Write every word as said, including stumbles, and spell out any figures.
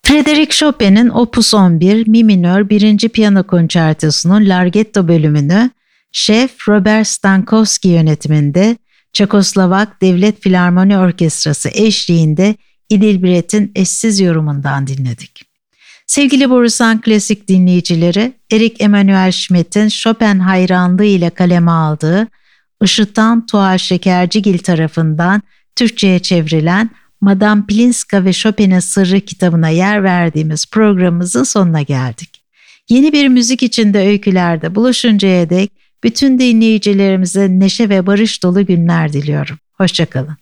Frédéric Chopin'in Opus on bir Mi minör birinci Piyano Konçertosu'nun Larghetto bölümünü şef Robert Stankowski yönetiminde Çekoslovak Devlet Filarmoni Orkestrası eşliğinde Idilbret'in eşsiz yorumundan dinledik. Sevgili Borusan Klasik dinleyicileri, Erik Emanuel Schmidt'in Chopin hayranlığı ile kaleme aldığı Işıtan Tuğal Şekercigil tarafından Türkçe'ye çevrilen Madame Plinska ve Chopin'in Sırrı kitabına yer verdiğimiz programımızın sonuna geldik. Yeni bir müzik içinde öykülerde buluşuncaya dek bütün dinleyicilerimize neşe ve barış dolu günler diliyorum. Hoşça kalın.